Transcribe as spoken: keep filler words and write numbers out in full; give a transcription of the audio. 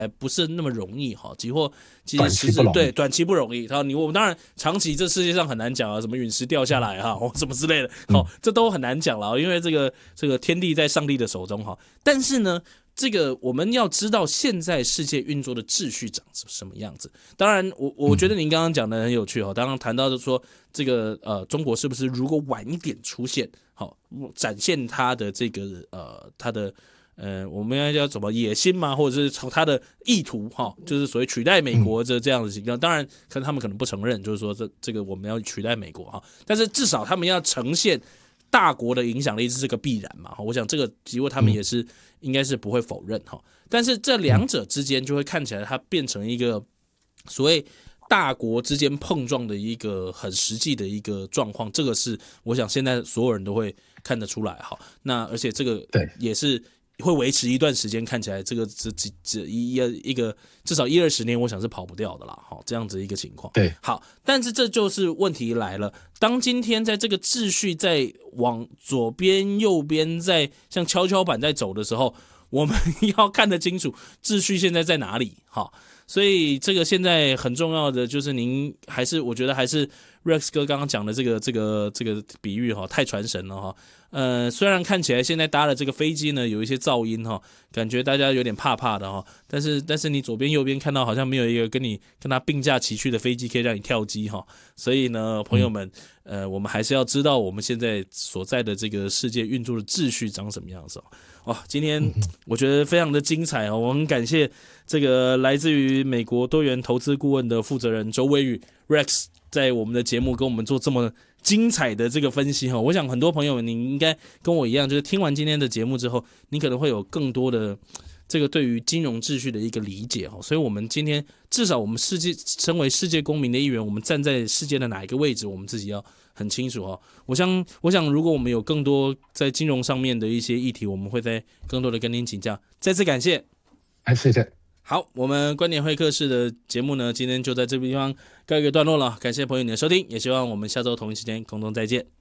呃，不是那么容易哈，期货其实实质对短期不容易。然后你我们当然长期这世界上很难讲啊，什么陨石掉下来哈，或什么之类的，好、嗯，这都很难讲了，因为这个这个天地在上帝的手中哈。但是呢，这个我们要知道现在世界运作的秩序长什么样子。当然我，我我觉得您刚刚讲的很有趣哈，刚刚谈到的说这个呃，中国是不是如果晚一点出现，好展现它的这个呃它的。呃，我们要叫怎么野心嘛，或者是从他的意图哈，就是所谓取代美国这这样的情况。当然，可能他们可能不承认，就是说这这个我们要取代美国哈，但是至少他们要呈现大国的影响力是这个必然嘛。我想这个几乎他们也是应该是不会否认哈。但是这两者之间就会看起来它变成一个所谓大国之间碰撞的一个很实际的一个状况，这个是我想现在所有人都会看得出来哈。那而且这个也是。会维持一段时间，看起来这个这这这一一个至少一二十年，我想是跑不掉的啦。好，这样子一个情况。 对， 好，但是这就是问题来了。当今天在这个秩序在往左边、右边在像跷跷板在走的时候，我们要看得清楚秩序现在在哪里。好，所以这个现在很重要的就是您还是我觉得还是 Rex 哥刚刚讲的这个这个这个比喻哈，太传神了哈。呃，虽然看起来现在搭的这个飞机呢有一些噪音哈，感觉大家有点怕怕的哈，但是但是你左边右边看到好像没有一个跟你跟它并驾齐驱的飞机可以让你跳机哈，所以呢，朋友们，呃，我们还是要知道我们现在所在的这个世界运作的秩序长什么样子哦。哦，今天我觉得非常的精彩哦，我很感谢这个来自于美国多元投资顾问的负责人周威宇 Rex 在我们的节目跟我们做这么精彩的这个分析哈，我想很多朋友们，你应该跟我一样，就是听完今天的节目之后，你可能会有更多的这个对于金融秩序的一个理解哈。所以，我们今天至少我们世界身为世界公民的一员，我们站在世界的哪一个位置，我们自己要很清楚哈。我想，我想如果我们有更多在金融上面的一些议题，我们会再更多的跟您请教。再次感谢， 谢谢。 好，我们观点会客室的节目呢，今天就在这个地方告一个段落了。感谢朋友你的收听，也希望我们下周同一时间空中再见。